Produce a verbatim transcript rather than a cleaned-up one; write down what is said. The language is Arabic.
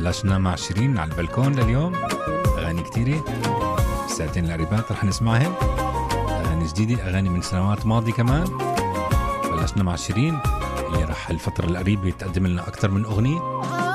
بلشنا مع شيرين على البلكون لليوم. أغاني كتيرة ساعتين القريبات رح نسمعهم، أغاني جديدة، أغاني من سنوات ماضية كمان. بلشنا مع شيرين اللي رح الفترة القريبة تقدم لنا أكتر من أغنية.